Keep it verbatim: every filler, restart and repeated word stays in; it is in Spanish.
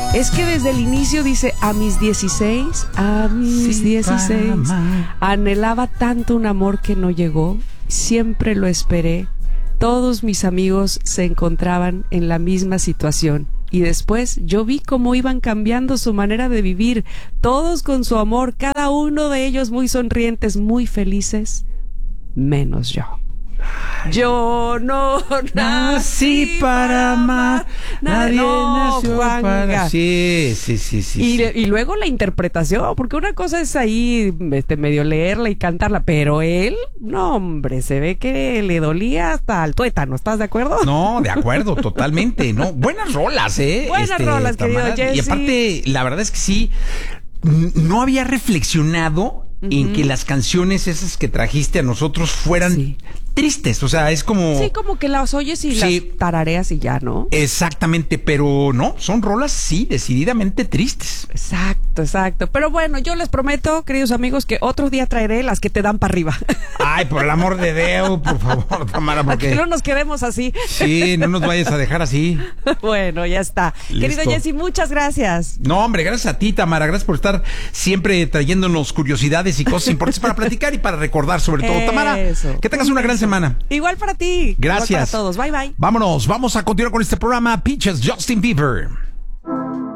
Es que desde el inicio dice, a mis dieciséis, a mis Sí, dieciséis, anhelaba tanto un amor que no llegó, siempre lo esperé, todos mis amigos se encontraban en la misma situación. Y después yo vi cómo iban cambiando su manera de vivir, todos con su amor, cada uno de ellos muy sonrientes, muy felices, menos yo. Yo no nací para amar, nadie no, nació Juanga. para... Sí, sí, sí, sí. Y, sí. y luego la interpretación, porque una cosa es ahí este, medio leerla y cantarla, pero él, no hombre, se ve que le dolía hasta el tuétano, ¿estás de acuerdo? No, de acuerdo, totalmente, ¿no? Buenas rolas, ¿eh? Buenas este, rolas, querido Tamara. Jesse. Y aparte, la verdad es que sí, n- no había reflexionado uh-huh. en que las canciones esas que trajiste a nosotros fueran sí. tristes, o sea, es como... Sí, como que las oyes y sí. las tarareas y ya, ¿no? Exactamente, pero no, son rolas, sí, decididamente tristes. Exacto, exacto. Pero bueno, yo les prometo, queridos amigos, que otro día traeré las que te dan para arriba. Ay, por el amor de Dios, por favor, Tamara, porque... Que no nos quedemos así. Sí, no nos vayas a dejar así. Bueno, ya está. Listo. Querido Jesse, muchas gracias. No, hombre, gracias a ti, Tamara, gracias por estar siempre trayéndonos curiosidades y cosas importantes para platicar y para recordar, sobre todo. Eso. Tamara, que tengas una gran semana. Semana. Igual para ti. Gracias. Igual para todos. Bye, bye. Vámonos, vamos a continuar con este programa. Peaches, Justin Bieber.